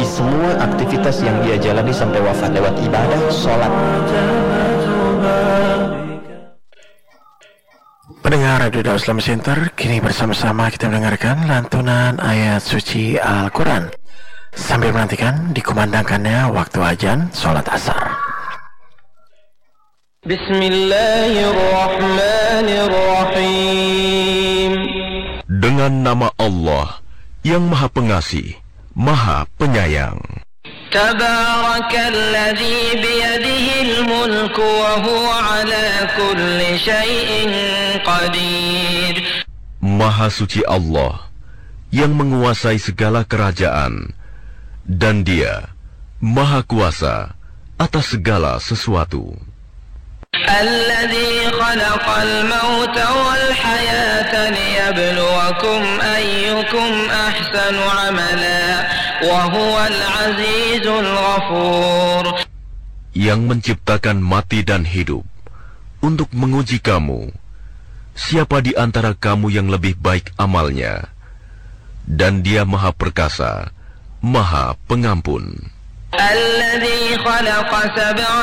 di semua aktivitas yang dia jalani sampai wafat, lewat ibadah, sholat. Pendengar Radio Dakwah Islam Center, kini bersama-sama kita mendengarkan lantunan ayat suci Al-Quran sambil menantikan dikumandangkannya waktu azan sholat asar. Bismillahirrahmanirrahim. Dengan nama Allah yang Maha Pengasih, Maha Penyayang. Tabarakalladzi biyadihil mulku wa huwa ala kulli syai'in qadir. Maha suci Allah yang menguasai segala kerajaan, dan Dia Maha Kuasa atas segala sesuatu. Alladzi khalaqal mauta wal hayata liyabluwakum ayyukum ahsanu amala wa huwal azizul ghafur. Yang menciptakan mati dan hidup untuk menguji kamu, siapa di antara kamu yang lebih baik amalnya, dan Dia Maha Perkasa, Maha Pengampun. Alladzi khalaqa sab'a